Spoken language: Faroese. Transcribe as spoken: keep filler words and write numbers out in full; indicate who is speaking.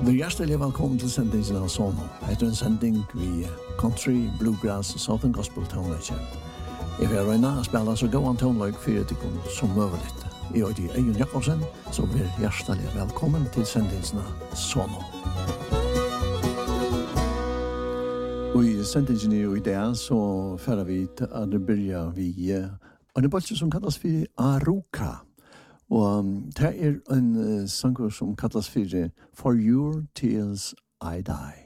Speaker 1: Vi er hjertelig velkommen til sendingen av Sono. Etter en sending vi country, bluegrass og southern gospel tonelage. Jeg vil røyne å spille så gå an tonelage for at jeg som møver litt. Jeg er i Eion Jakobsen, så vi er hjertelig velkommen til sendingen av Sono. Og i sendingen i dag så fører vi til at det begynner vi en bolse som kalles for Aruka. Og det er en uh, sanger som kalles for For Your Tears I Die.